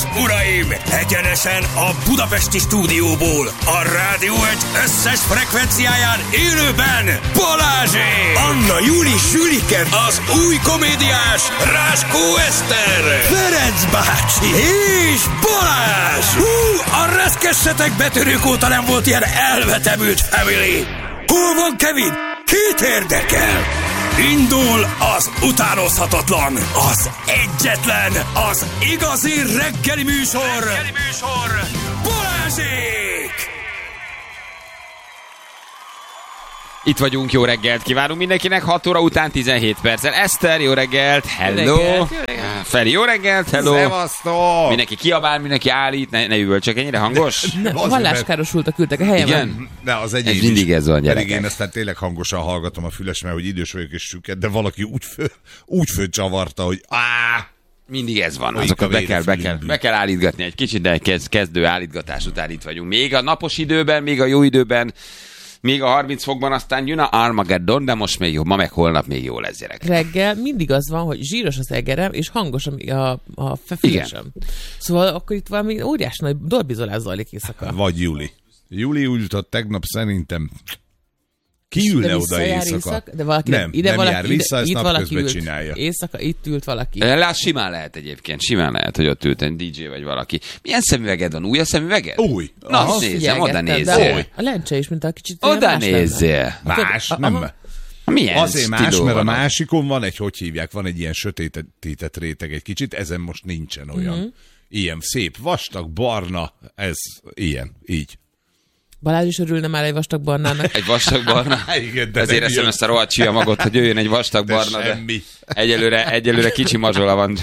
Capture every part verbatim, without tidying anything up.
és uraim, egyenesen a budapesti stúdióból, a Rádió egy összes frekvenciáján élőben Balázsék! Anna Júli Sülike, az új komédiás Ráskó Eszter, Ferenc bácsi és Balázs! Hú, a reszkessetek betörők óta nem volt ilyen elvetemült family! Hol van Kevin? Kit érdekel? Indul az utánozhatatlan, az egyetlen, az igazi reggeli műsor, reggeli műsor, Balázsék! Itt vagyunk, jó reggelt kívánunk mindenkinek, hat óra után tizenhét perccel. Eszter, jó reggelt, hello! Jó reggelt, jó reggelt. Feri, jó reggelt, hello! Szevasztok! Mindenki kiabál, mindenki állít, ne, ne üvöltsök, ennyire hangos? Ne, halláskárosultak ültek a helyemen. Igen? Ne, az egyéb Ez mindig is. ez van, gyerekek. Pedig én aztán tényleg hangosan hallgatom a füles, mert hogy idős vagyok és süket, de valaki úgy, fő, úgy fölcsavarta, hogy áh! Mindig ez van, Folyik azokat a be vér kell, a be, kell, fülünkből. be kell állítgatni egy kicsit, de egy kezd, kezdő állítgatás után itt vagyunk. Még a napos időben, még a jó időben, még a harminc fokban, aztán jön a Armageddon, de most még jó, ma meg holnap még jó lesz, gyerek. Reggel mindig az van, hogy zsíros az egerem, és hangos a, a, a fülesem. Szóval akkor itt valami óriás nagy dorbizolás zajlik éjszaka. Vagy Júli. Júli ült ott tegnap szerintem. Ki ülne oda éjszaka? Éjszak, de valaki nem, ide nem valaki, jár vissza, ezt itt valaki napközben ült. csinálja. Éjszaka itt ült valaki. Lás simán lehet egyébként, simán lehet, hogy ott ült egy dé dzsé vagy valaki. Milyen szemüveged van? Új a szemüveged? Új. Na, Aha. azt nézem, oda Figyelgettem, nézzél. de A lencse is, mint a kicsit Oda más lenne. nézzél. Más, Aha. nem. Milyen Azért más, stíló mert a van ott? másikon van egy, hogy hívják, van egy ilyen sötétített réteg egy kicsit, ezen most nincsen olyan. Mhm. Ilyen szép, vastag, barna, ez ilyen, így. Balázs is örülne már egy vastag barnának. Egy vastag barna. Igen, de Ezért nem eszem jön. ezt a rohadt csiamagot, hogy jöjjön egy vastag De barna, de semmi. egyelőre, egyelőre kicsi mazsola van.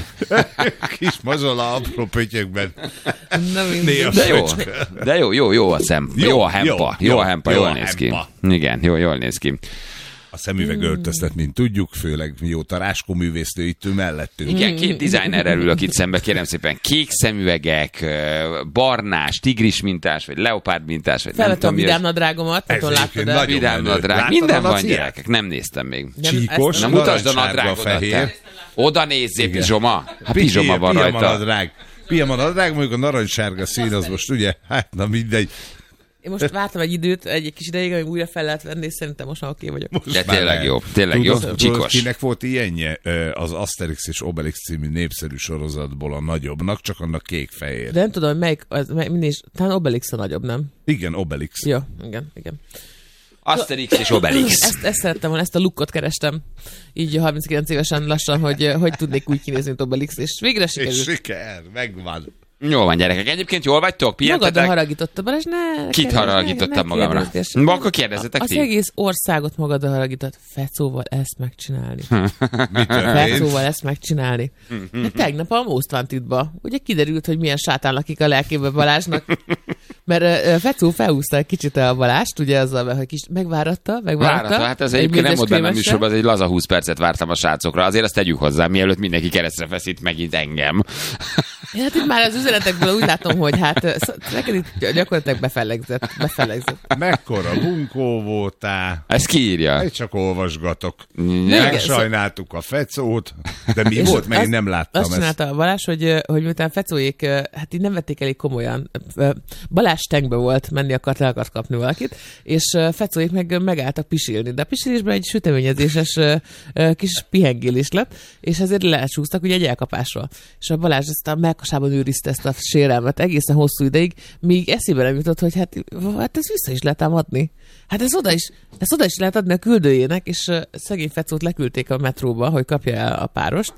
Kis mazsola apró pötyökben. Na, mindegy. Néha De jó, föcske. de jó, jó, jó a szem, jó, Jó, jó a hempa, jó, jó, jó a hempa, jó jól a néz ki. hempa. Igen, jó, jól néz ki. A szemüveg öltöztet, mint tudjuk, főleg mióta Ráskó művésznő itt ül mellettünk. Igen, két designerrel ülök itt szembe, kérem szépen, kék szemüvegek, ö, barnás, tigris mintás, vagy leopárd mintás, vagy nem Felvettem a tudom mi. vidám az- nadrágomat, Ez attól láttad egyébként el. nagyon Vidám menő. nadrág, Láttad minden a van, Laciát? gyerekek, nem néztem még. Nem, Csíkos, ezt Na nem- mutasd a narancssárga nadrágodat, fehér. te. Oda nézzél, pizsoma. Hát pizsoma van Pijama rajta. nadrág. Pijama nadrág, mondjuk a narancssárga szín, az most ugye, hát na mindegy. Én most vártam egy időt, egy kis ideig, amíg újra fel lehet venni, és szerintem most már oké vagyok. Most De már tényleg lehet. jó, tényleg Tudod, jó, tudod, csikos. kinek volt ilyenje? Ö, Az Asterix és Obelix című népszerű sorozatból a nagyobbnak, csak annak kék-fehér. De nem tudom, hogy melyik, az, mely, mindig is, talán Obelix a nagyobb, nem? Igen, Obelix. Jó, igen, igen. Asterix és Obelix. Ezt, ezt szerettem volna, ezt a lookot kerestem. Így harminckilenc évesen lassan, hogy hogy tudnék úgy kinézni, mint Obelix, és végre És sikerült. siker, megvan. Jó van, gyerekek. Egyébként jól vagytok? Magadra Pihentetek? haragította, Balázs, ne... Kit ne- haragítottam ne- ne magamra? kérdezgesd. Ma akkor kérdezzetek Az ti. egész országot magadra haragított. Fecóval ezt megcsinálni. Mi történt? Fecóval ezt megcsinálni. Hát tegnap a Most Wanted-ba. Ugye kiderült, hogy milyen sátán lakik a lelkébe Balázsnak. Mert uh, Fecó felhúzta egy kicsit a Balást, ugye azzal, hogy kis megváratta, megváratta. Váratta, hát ez egy egyébként nem mézes volt benne a krémessel. műsorban, ez egy laza húsz percet vártam a srácokra. Azért azt tegyük hozzá, mielőtt mindenki keresztre feszít megint engem. Ja, hát itt már az üzenetekből úgy látom, hogy hát ö, sz- neked itt gyakorlatilag befellegzett. befellegzett. Mekkora bunkó voltál. Ezt kiírja. Én csak olvasgatok. igen, Megsajnáltuk a fecót, de mi volt, mert én azt- nem láttam Azt ezt. csinálta a Balázs, hogy, ö, hogy miután Fecóék, ö, hát így nem vették elég komolyan. Ö, Balázs tankbe volt, menni akart, el akart kapni valakit, és ö, Fecóék meg ö, megálltak pisilni. De a pisilésben egy süteményezéses ö, ö, kis pihengélés lett, és ezért lecsúsztak ugye egy elkapásról. És a Balázs ezt a melkasában őrizte ezt a sérelmet egészen hosszú ideig, míg eszébe nem jutott, hogy hát, hát ez vissza is lehet ám adni. Hát ez oda is, ezt oda is lehet adni a küldőjének, és uh, szegény Fecót leküldték a metróba, hogy kapja el a párost,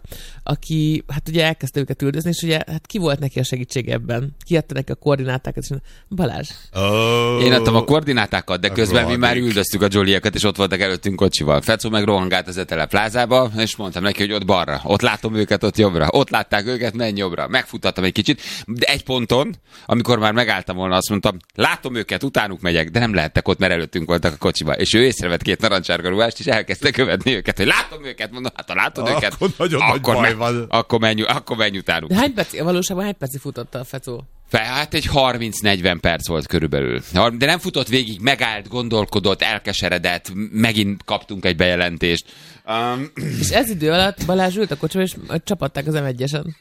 aki hát ugye elkezdte őket üldözni, és ugye hát ki volt neki a segítség ebben? Ki adta neki a koordinátákat? És mondta, Balázs. Oh. Én adtam a koordinátákat, de A közben mi már rohadék. üldöztük a Joliekat, és ott voltak előttünk kocsival. Fecó meg rohangált az Etele plázába, és mondtam neki, hogy ott balra. Ott látom őket, ott jobbra. Ott látták őket, menj jobbra. Megfuttattam egy kicsit, de egy ponton, amikor már megálltam volna, azt mondtam, látom őket, utánuk megyek, de nem lehettek ott, mert előttünk voltak a kocsiba. És ő észrevett két narancssárga ruhást, és elkezdte követni őket, hogy látom őket, mondom, hát ha látod Akkor őket, nagyon nagy baj me- van. akkor menj, akkor menj utánuk. De hány perc, valóságban hány percig futotta a Fecó? Fel, hát egy harminc-negyven perc volt körülbelül. De nem futott végig, megállt, gondolkodott, elkeseredett, megint kaptunk egy bejelentést. Um, és ez idő alatt Balázs ült a kocsiba, és csapatták az em egyesen.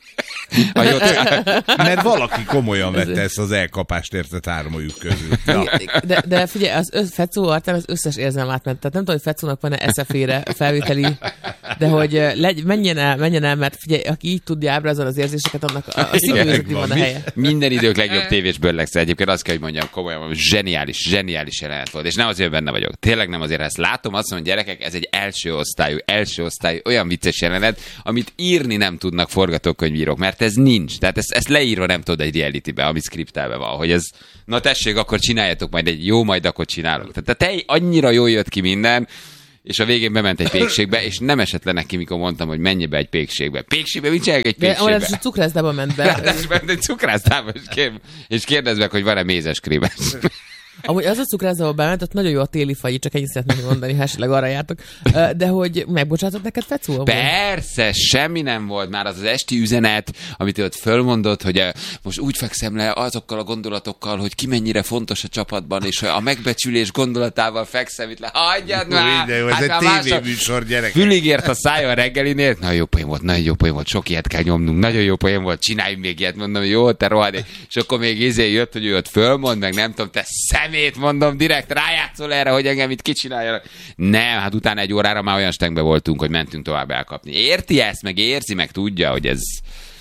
Mert valaki komolyan vette ezt az elkapást, érted, hármajuk közül. Ja. De, de figyelj, az össz, Fecó arcán az összes érzelem átment. Tehát nem tudom, hogy Fecónak van-e eszefére felvételi, de hogy legy, menjen el, menjen el, mert figyelj, aki így tudja ábrázolni az érzéseket, annak a, a szívőzőknek van a helye. Minden idők legjobb tévés bőrlegszer. Egyébként azt kell, hogy mondjam, komolyan, zseniális, zseniális jelenet volt. És nem azért benne vagyok. Tényleg nem azért, ezt látom, azt mondom, gyerekek, ez egy első osztályú, első osztályú, olyan vicces jelenet, amit írni nem tudnak forgatókönyvírók, mert ez nincs. Tehát ezt, ezt leírva nem tudod egy realitybe, ami skriptelve van, hogy ez, na tessék, akkor csináljatok majd egy jó, majd akkor csinálok. Tehát te annyira jól jött ki minden, és a végén bement egy pékségbe, és nem esett le neki, mikor mondtam, hogy menj be egy pékségbe. Pékségbe? Mit csinálják egy pékségbe? De a cukrászdába ment be. De ment egy cukrászdába, és, kér, és kérdezd meg, hogy van-e mézes krémes. Amúgy az a cukrászdába bement, ott nagyon jó a téli fagy, csak ennyit szeretném mondani, ha esetleg arra jártok. De hogy megbocsátott neked, Fecó? Persze, semmi nem volt már az az esti üzenet, amit ott fölmondott, hogy most úgy fekszem le azokkal a gondolatokkal, hogy ki mennyire fontos a csapatban, és a megbecsülés gondolatával fekszem itt le. Hagyjad már! Jó, ez hát egy tévéműsor, gyerek. Fülig ért a szája a reggelinél. Nagyon jó poén volt, nagyon jó poén volt, sok ilyet kell nyomnunk, nagyon jó poén volt, csináljunk még ilyet, mondom, jó, te rohadék. És akkor még izé jött, hogy ő ott fölmond, meg nem tudom, te szemét, mondom, direkt rájátszol erre, hogy engem itt kicsináljanak. Nem, hát utána egy órára már olyan stengbe voltunk, hogy mentünk tovább elkapni. Érti ezt, meg érzi, meg tudja, hogy ez,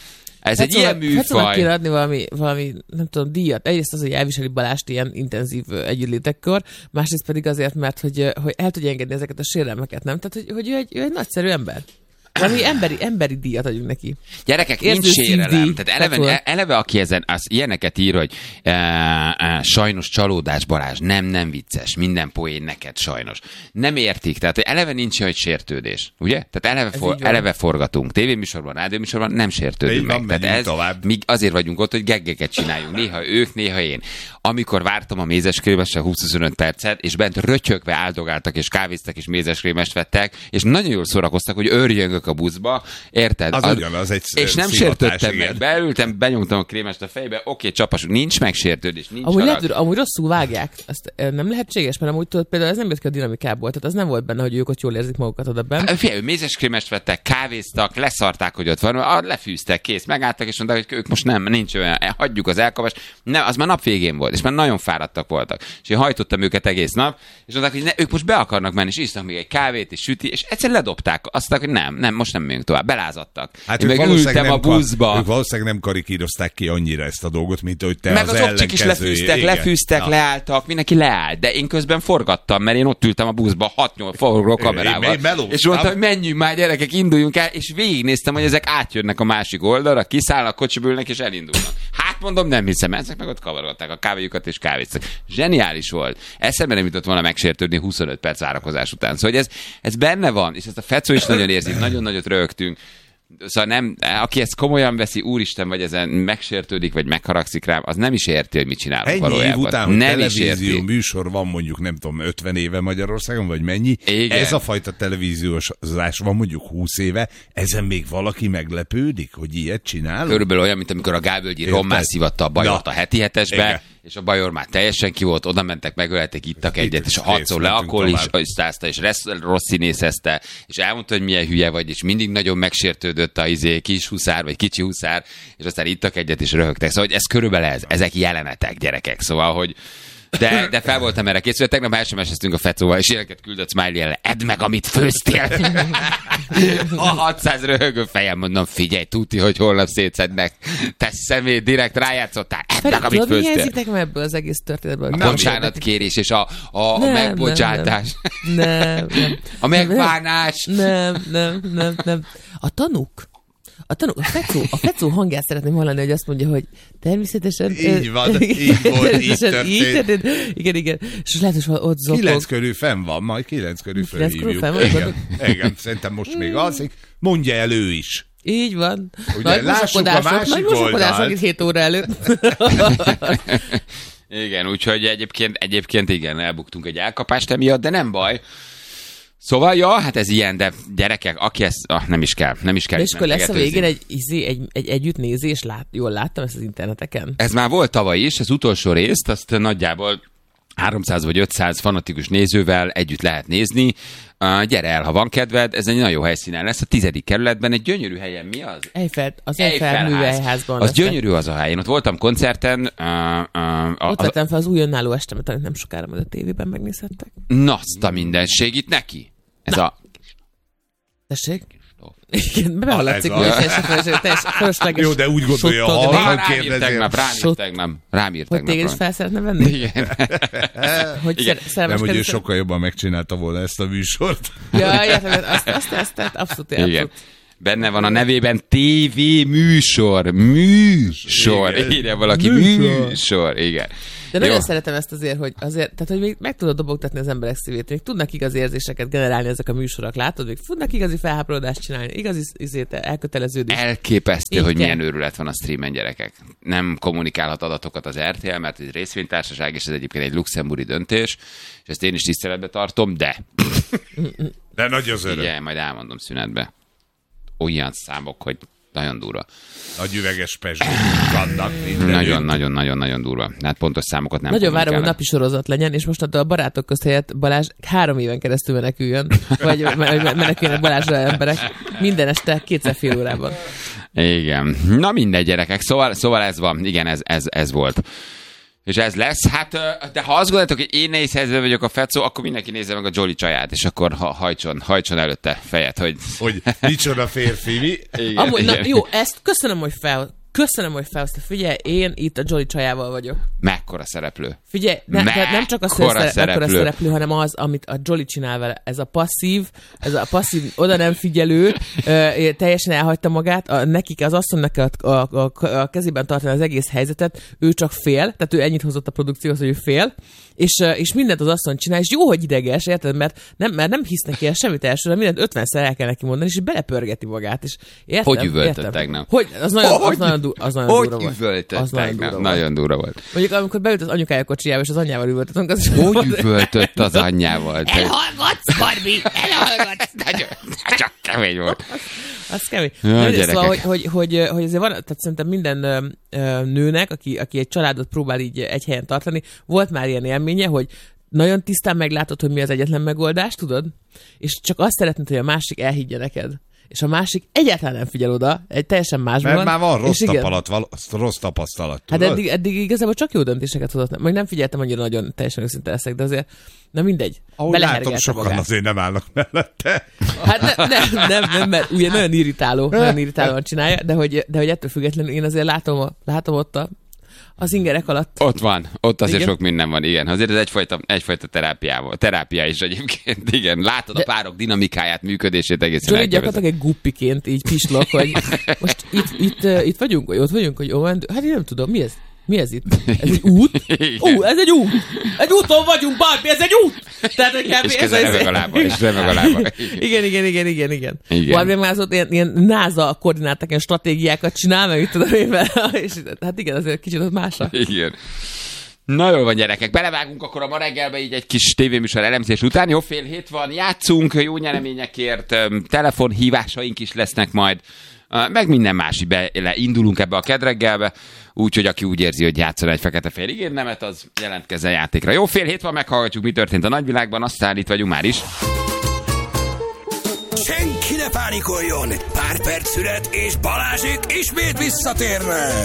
ez Fecónak, egy ilyen műfaj. Fecónak kéne adni valami, valami, nem tudom, díjat. Egyrészt az, hogy elviseli Balást ilyen intenzív együttlétekkor, másrészt pedig azért, mert hogy, hogy el tudja engedni ezeket a sérelmeket, nem? Tehát, hogy, hogy ő, egy, ő egy nagyszerű ember. Valami emberi, emberi díjat adjunk neki. Gyerekek, nincs sérelem. Tehát eleve, eleve, aki ezen az ilyeneket ír, hogy e, e, sajnos csalódás, Balázs, nem, nem vicces, minden poén neked sajnos. Nem értik, tehát eleve nincs olyan sértődés, ugye? Tehát eleve, for, eleve forgatunk. Tévéműsorban, rádióműsorban nem sértődünk meg. Van, tehát ez, tovább. mi azért vagyunk ott, hogy geggeket csináljunk. Néha ők, néha én. Amikor vártam a mézeskrémesre húsz-huszonöt percet, és bent rötyögve áldogáltak, és kávéztak, és mézeskrémest vettek, és nagyon jól szórakoztak, hogy őrjöngök a buszba, érted? Az, az ugyanaz egy és nem sértődtem meg. Beültem, benyomtam a krémest a fejbe, oké, csapasunk, nincs megsértődés, nincs amúgy, lehet, amúgy rosszul vágják. Ezt nem lehetséges, mert amúgy tudod, például ez nem jött ki a dinamikából, tehát az nem volt benne, hogy ők ott jól érzik magukat oda benne. Figyelj, mézeskrémest vettek, kávéztak, leszarták, hogy ott van, lefűztek, kész, megálltak, és mondták, hogy ők most nem, nincs olyan, hagyjuk az elkapást. Nem, az már nap végén volt, és már nagyon fáradtak voltak. És én hajtottam őket egész nap, és mondták, hogy ne, ők most be akarnak menni, és isznak még egy kávét, és süti, és egyszer ledobták. Azt mondták, hogy nem, nem, most nem megyünk tovább. Belázadtak. Hát én meg ültem a buszba. Ők valószínűleg nem karikírozták ki annyira ezt a dolgot, mint hogy te meg az, az opcsik is lefűztek, igen. lefűztek, ja. leálltak, mindenki leállt, de én közben forgattam, mert én ott ültem a buszba hat-nyolc forró kamerával. Én, én és mondtam, hogy menjünk már, gyerekek, induljunk el, és végignéztem, hogy ezek átjönnek a másik oldalra, kiszállnak, kocsiból ülnek, és elindulnak. Hát mondom, nem hiszem, ezek meg ott kavarolták a kávéjukat és kávéztak. Zseniális volt. Eszembe nem jutott volna megsértődni huszonöt perc várakozás után. Szóval ez, ez benne van, és ezt a Fecó is nagyon érzi, nagyon nagyot rögtünk. Szóval nem, aki ezt komolyan veszi, úristen, vagy ezen megsértődik, vagy megharagszik rám, az nem is érti, hogy mit csinálok ennyi valójában. Ennyi év után, hogy nem televízió műsor van mondjuk, nem tudom, ötven éve Magyarországon, vagy mennyi. Igen. Ez a fajta televíziózás van mondjuk húsz éve, ezen még valaki meglepődik, hogy ilyet csinál? Körülbelül olyan, mint amikor a Gábölgyi rommá szivatta a Bajort a heti hetesbe, igen. És a Bajor már teljesen ki volt, oda mentek, megölelték, ittak itt egyet, és a hatszor le akkor is százta, és rossz színészezte, és elmondta, hogy milyen hülye vagy, és mindig nagyon megsértődött a izé, kis huszár, vagy kicsi huszár, és aztán ittak egyet, és röhögtek. Szóval hogy ez körülbelül ez, ezek jelenetek, gyerekek. Szóval, hogy De, de fel voltam erre készülve. Tegnap el sem eseztünk a Fecóval, és ilyeneket küldött Smiley ellen. Edd meg, amit főztél! A hatszáz röhögő fejem, mondom, figyelj, tuti, hogy holnap szétszednek. Te szemét, direkt rájátszottál. Edd meg, amit főztél. Mi érzitek meg ebből az egész történetből? A bocsánatkérés és a, a, nem, a megbocsátás. Nem, nem. A megbánás. Nem, nem, nem, nem. A tanúk. A, tanú, a, Fecó, a Fecó hangját szeretném hallani, hogy azt mondja, hogy természetesen... Így van, így volt, így történt. Így történt. Igen, igen. És lehet, hogy ott zokog. Kilenc körül fenn van, majd kilenc körül fölhívjuk. Igen, igen, szerintem most még alszik. Mondja el ő is. Így van. Ugye, nagy mosakodások, nagy mosakodások itt hét óra előtt. Igen, úgyhogy egyébként, egyébként igen, elbuktunk egy elkapást emiatt, de nem baj. Szóval, ja, hát ez ilyen, de gyerekek, aki ezt, ah, nem is kell, nem is kell. De és akkor lesz a végén egy, egy, egy, egy együttnézés, lát, jól láttam ezt az interneteken? Ez már volt tavaly is, az utolsó részt, azt nagyjából háromszáz vagy ötszáz fanatikus nézővel együtt lehet nézni. Uh, gyere el, ha van kedved, ez egy nagyon jó helyszínen lesz. A tizedik kerületben egy gyönyörű helyen. Mi az? Eiffel, az Eiffel műhelyházban. Az gyönyörű az a hely. Én ott voltam koncerten. Uh, uh, ott vettem fel az új önálló estemet, amit nem sokára majd a tévében megnézhettek. Na, azt a mindenség itt neki. Ez Na. a... Tessék? Igen, behallatszik, hogy teljes fölösleges. Jó, de úgy gondolja, ha rám ír tegnap, rám ír tegnap, rám ír tegnap. Hogy téged is fel szeretne venni? Igen. Hogy Igen. Nem, hogy ő sokkal jobban megcsinálta volna ezt a műsort. Ja, értem, azt, azt, azt, azt abszolút, abszolút. Benne van a nevében tévé műsor. Műsor. Igen. Írja valaki. Műsor. műsor. Igen. De nagyon Jó. szeretem ezt azért, hogy azért, tehát, hogy még meg tudod dobogtatni az emberek szívét, még tudnak igazi érzéseket generálni ezek a műsorok, látod, még tudnak igazi felháborodást csinálni, igazi izét, elköteleződést. Elképesztő, Így hogy kell. milyen őrület van a streamen, gyerekek. Nem kommunikálhat adatokat az er té el, mert egy részvénytársaság, és ez egyébként egy luxemburgi döntés, és ezt én is tiszteletbe tartom, de... De nagy az öröm. Igen, majd elmondom szünetbe. Olyan számok, hogy nagyon durva. Nagy üveges pezsgők vannak mindenütt. Nagyon-nagyon-nagyon-nagyon durva. Hát pontos számokat nem Nagyon várom, hogy napi sorozat legyen, és most a barátok közt helyett Balázs három éven keresztül meneküljön, vagy meneküljenek Balázsra emberek minden este kétszer fél órában. Igen. Na mindegy, gyerekek. Szóval, szóval ez van. Igen, ez, ez, ez volt. És ez lesz. Hát, de ha azt gondoljátok, hogy én nehéz helyzetben vagyok a Fecó, akkor mindenki nézze meg a Jolly csaját, és akkor ha, hajtson, hajtson előtte fejet, hogy... Hogy micsoda férfi, mi? Igen, Amúgy, igen. Na, jó, ezt köszönöm, hogy fel... Köszönöm, hogy felhozta. Figyelj, én itt a Jolly csajával vagyok. Mekkora szereplő. Figyelj, ne, nem csak az, hogy szereplő. mekkora szereplő, hanem az, amit a Jolly csinál vele. Ez a passzív, ez a passzív, oda nem figyelő, ö, teljesen elhagyta magát. A, nekik, az asszonynak a, a, a, a kezében tartani az egész helyzetet, ő csak fél, tehát ő ennyit hozott a produkcióhoz, hogy ő fél, és, és mindent az asszony csinál, és jó, hogy ideges, érted? Mert nem, mert nem hisz neki el semmit elsőre, mindent ötvenszer el kell neki mondani, és belepörgeti magát. És értem, hogy üvöltött tegnap? Hogy, az nagyon, az nagyon, du- az nagyon hogy durva volt. Üvöltött tegnap? Nagyon durva volt. Mondjuk, amikor beült az anyukája kocsijába, és az anyjával üvöltöttünk, az... Hogy üvöltött az anyjával? Elhallgatsz, Barbie! Elhallgatsz! Nagyon, csak kemény volt. Az kemény. Ja, szóval, hogy, hogy, hogy, hogy azért van, tehát szerintem minden ö, ö, nőnek, aki, aki egy családot próbál így egy helyen tartani, volt már ilyen élménye, hogy nagyon tisztán meglátod, hogy mi az egyetlen megoldás, tudod? És csak azt szeretnéd, hogy a másik elhiggye neked. És a másik egyáltalán nem figyel oda, egy teljesen másban. Mert már van rossz, tapalat, rossz tapasztalat. Tudod? Hát eddig, eddig igazából csak jó döntéseket hozott. Majd nem figyeltem annyira nagyon, teljesen őszinte leszek, de azért, na mindegy. Ahogy látom, sokan magát. Azért nem állnak mellette. Hát ne, nem, nem, nem, mert ugye nagyon irritáló, nagyon irritálóan csinálja, de hogy, de hogy ettől függetlenül én azért látom, a, látom ott a az ingerek alatt. Ott van, ott azért igen? Sok minden van, igen. Azért ez egyfajta, egyfajta terápiával. Terápia is egyébként, igen. Látod de... a párok dinamikáját, működését egészen elképesztő. Gyakorlatilag egy guppiként így pislok, hogy most itt, itt, uh, itt vagyunk, vagy ott vagyunk, hogy ó, hát én nem tudom, mi ez? Mi ez itt? Ez egy út? Ú, ez egy út! Egy úton vagyunk, Barbie, ez egy út! Tehát, hogy és közben remeg a lába, és remeg a lába. Igen, igen, igen, igen, igen. igen. Barbie már az ott ilyen, ilyen NASA koordináták, ilyen stratégiákat csinál, meg itt tudom én vele, és hát igen, azért kicsit az másra. Igen. Na jól van, gyerekek, belevágunk akkor a ma reggelbe így egy kis tévéműsor elemzés után. Jó, fél hét van, játszunk jó nyereményekért, telefonhívásaink is lesznek majd, meg minden más, indulunk ebbe a kedreggelbe, úgyhogy aki úgy érzi, hogy játszol egy fekete-fehér igénynemet, az jelentkezzen játékra. Jó, fél hét van, meghallgatjuk, mi történt a nagyvilágban, aztán itt vagyunk már is. Senki ne pánikoljon! Pár perc szület, és Balázsék ismét visszatérnek!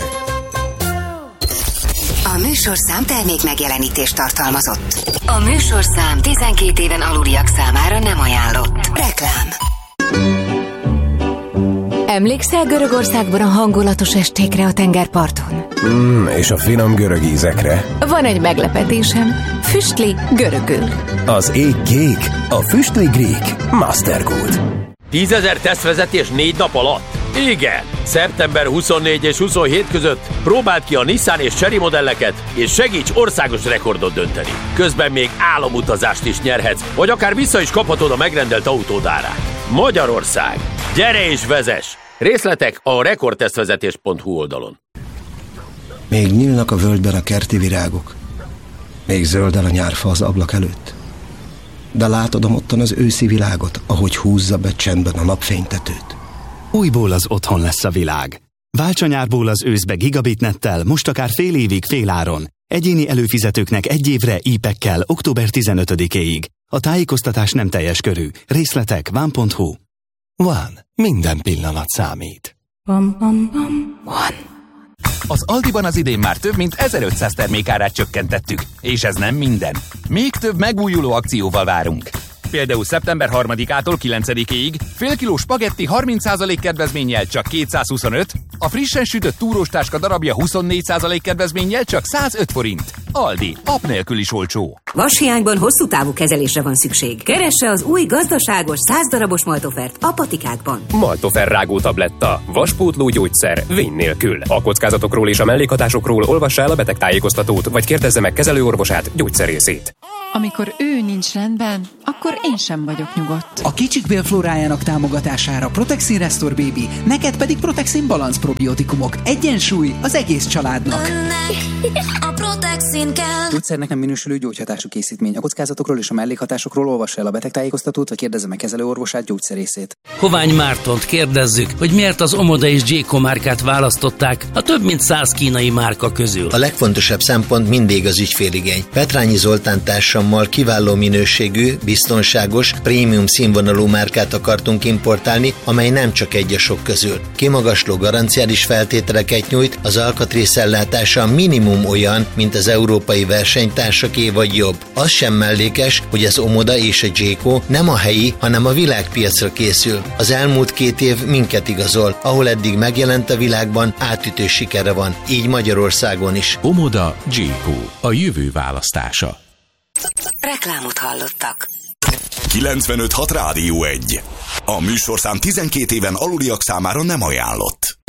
A műsorszám termék megjelenítést tartalmazott. A műsorszám tizenkét éven aluliak számára nem ajánlott. Reklám. Emlékszel Görögországban a hangulatos estékre a tengerparton? Mm, és a finom görög ízekre. Van egy meglepetésem. Füstli görögül. Az ég kék, a füstli grík. Mastergood. tízezer tesztvezetés négy nap alatt? Igen! szeptember huszonnégy és huszonhét között próbáld ki a Nissan és Chery modelleket, és segíts országos rekordot dönteni. Közben még álomutazást is nyerhetsz, vagy akár vissza is kaphatod a megrendelt autód árát. Magyarország! Gyere és vezess! Részletek a rekordtesztvezetés pont hu oldalon. Még nyílnak a völgyben a kerti virágok. Még zöld el a nyárfa az ablak előtt. de látod ottan az őszi világot, ahogy húzza be csendben a napfénytetőt. Újból az otthon lesz a világ. Válts a nyárból az őszbe gigabitnettel, most akár fél évig féláron. Egyéni előfizetőknek egy évre í pekkel október tizenötödikéig. A tájékoztatás nem teljes körű. Részletek van pont hu. Van. Minden pillanat számít. Bam, bam, bam. One. Az Aldiban az idén már több mint ezerötszáz termékárát csökkentettük. És ez nem minden. Még több megújuló akcióval várunk. Például szeptember harmadikától kilencedikéig fél kiló spagetti harminc százalék kedvezménnyel csak kétszázhuszonöt, a frissen sütött túróstáska darabja huszonnégy százalék kedvezménnyel csak százöt forint. Aldi, app nélkül is olcsó. Vashiányban hosszú távú kezelésre van szükség. Keresse az új gazdaságos száz darabos Maltofert a patikákban. Maltofer rágó tabletta, vaspótló gyógyszer, vény nélkül. A kockázatokról és a mellékhatásokról olvassa el a betegtájékoztatót, vagy kérdezze meg kezelőorvosát, gyógyszerészét. Amikor ő nincs rendben, akkor én sem vagyok nyugodt. A kicsik bélflórájának támogatására Protexin Restore Baby, neked pedig Protexin Balance probiotikumok. Egyensúly az egész családnak. A Protexin kell. Gyógyszer nekem minősülő gyógyhatású készítmény. A kockázatokról és a mellékhatásokról olvassa el a betegtájékoztatót, vagy kérdezze meg kezelőorvosát, gyógyszerészét. Hovány Mártont kérdezzük, hogy miért az Omoda és Jayco márkát választották a több mint száz kínai márka közül. A legfontosabb szempont mindig az ügyféligény. Petrányi Zoltán társammal kiváló minőségű, biztonságos, prémium színvonalú márkát akartunk importálni, amely nem csak egy a sok közül. Kimagasló garanciális feltételeket nyújt, az alkatrészellátása minimum olyan, mint az európai versenytársaké vagy jobb. Az sem mellékes, hogy az Omoda és a Jayco nem a helyi, hanem a világpiacra készül. Az elmúlt két év minket igazol, ahol eddig megjelent a világban, átütő sikere van, így Magyarországon is. Omoda, Jayco, a jövő választása. Reklámot hallottak. kilencvenöt hat Rádió egy. A műsorszám tizenkét éven aluliak számára nem ajánlott.